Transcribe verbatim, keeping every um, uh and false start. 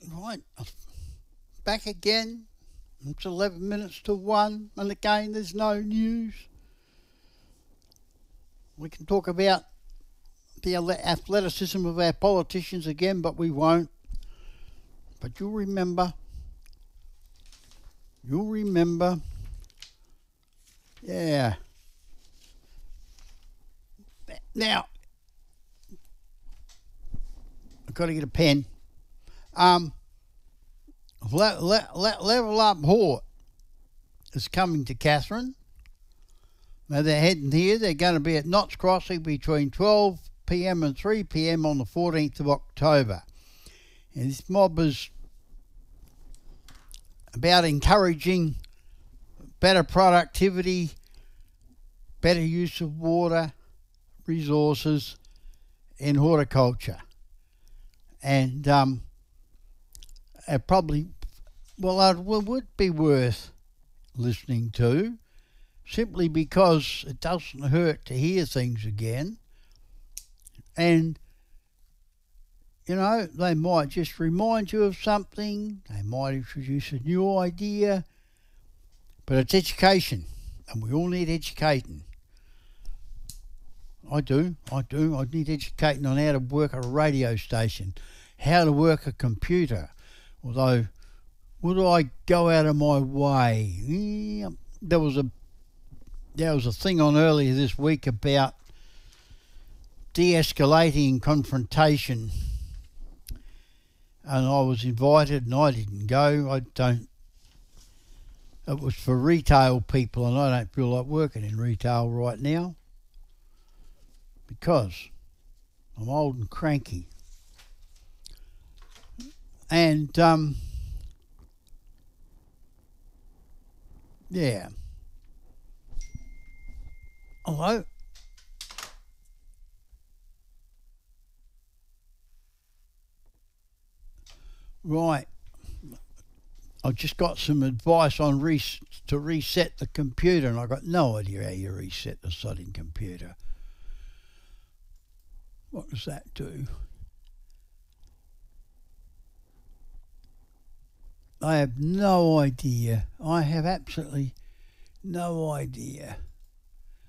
Right, back again. It's eleven minutes to one, and again, there's no news. We can talk about the athleticism of our politicians again, but we won't. But you'll remember, you'll remember, yeah. Now, I've got to get a pen. Um, le- le- le- Level Up Hort is coming to Katherine. Now they're heading here. They're going to be at Knott's Crossing between twelve p m and three p m on the fourteenth of October. And this mob is about encouraging better productivity, better use of water, resources in horticulture. And um, it probably, well, it would be worth listening to, simply because it doesn't hurt to hear things again. And, you know, they might just remind you of something, they might introduce a new idea, but it's education, and we all need educating. I do, I do. I need educating on how to work a radio station, how to work a computer. Although, would I go out of my way? Yeah, there was a there was a thing on earlier this week about de-escalating confrontation, and I was invited and I didn't go. I don't. It was for retail people, and I don't feel like working in retail right now, because I'm old and cranky. And, um, yeah. Hello? Right. I've just got some advice on res- to reset the computer, and I've got no idea how you reset the sodding computer. What does that do? I have no idea. I have absolutely no idea.